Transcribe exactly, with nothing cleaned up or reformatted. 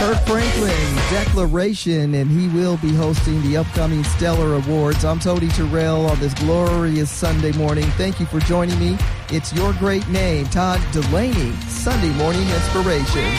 Kirk Franklin, Declaration, and he will be hosting the upcoming Stellar Awards. I'm Tony Terrell on this glorious Sunday morning. Thank you for joining me. It's Your Great Name, Todd Delaney, Sunday Morning Inspiration.